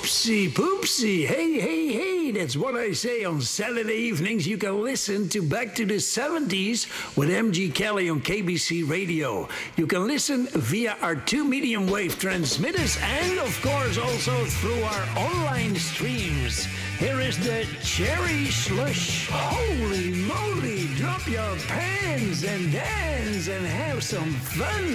Oopsie poopsie. Hey, hey, hey. That's what I say on Saturday evenings. You can listen to Back to the 70s with MG Kelly on KBC Radio. You can listen via our 2 medium wave transmitters and, of course, also through our online streams. Here is the Cherry Slush. Holy moly, drop your pants and dance and have some fun.